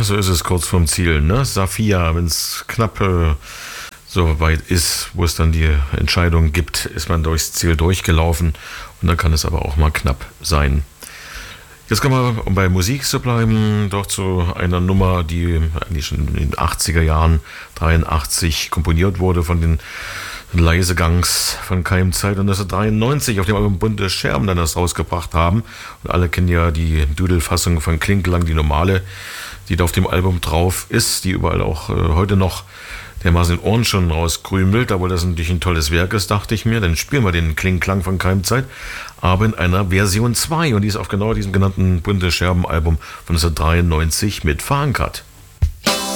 Ja, so ist es kurz vorm Ziel, ne? Safia, wenn es knapp so weit ist, wo es dann die Entscheidung gibt, ist man durchs Ziel durchgelaufen und dann kann es aber auch mal knapp sein. Jetzt kommen wir, um bei Musik zu bleiben, doch zu einer Nummer, die eigentlich schon in den 80er Jahren, 83, komponiert wurde von den Leisegangs von Keimzeit und 1993 auf dem Album Bunte Scherben dann das rausgebracht haben. Und alle kennen ja die Doodle-Fassung von Klinklang, die normale, die da auf dem Album drauf ist, die überall auch heute noch dermaßen in den Ohren schon rauskrümelt. Obwohl das natürlich ein tolles Werk ist, dachte ich mir, dann spielen wir den Klinklang von Keimzeit, aber in einer Version 2 und die ist auf genau diesem genannten Bunte Scherben Album von 1993 mit verankert.